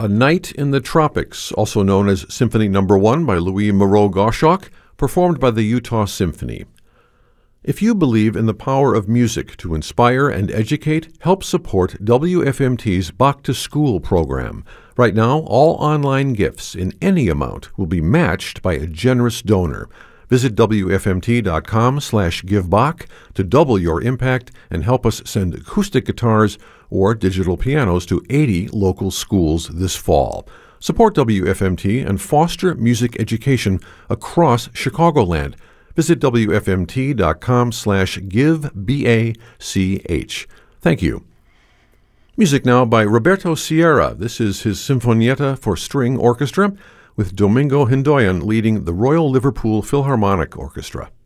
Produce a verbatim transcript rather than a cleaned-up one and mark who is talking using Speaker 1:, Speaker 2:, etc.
Speaker 1: A Night in the Tropics, also known as Symphony Number One by Louis Moreau-Gottschalk, performed by the Utah Symphony. If you believe in the power of music to inspire and educate, help support W F M T's Bach to School program. Right now, all online gifts in any amount will be matched by a generous donor. Visit W F M T dot com slash givebach to double your impact and help us send acoustic guitars or digital pianos to eighty local schools this fall. Support W F M T and foster music education across Chicagoland. Visit W F M T dot com slash givebach. Thank you. Music now by Roberto Sierra. This is his Sinfonietta for String Orchestra, with Domingo Hindoyan leading the Royal Liverpool Philharmonic Orchestra.